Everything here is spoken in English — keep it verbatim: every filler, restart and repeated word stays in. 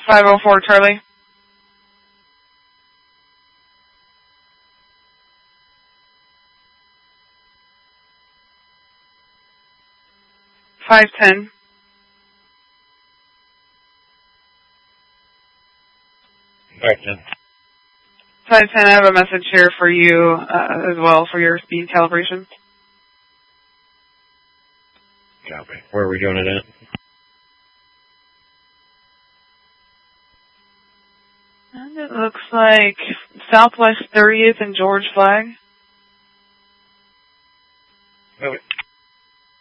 five oh four Charlie. five ten. five ten. five ten, I have a message here for you uh, as well for your speed calibration. Copy. Where are we doing it at? And it looks like Southwest thirtieth and George Flag.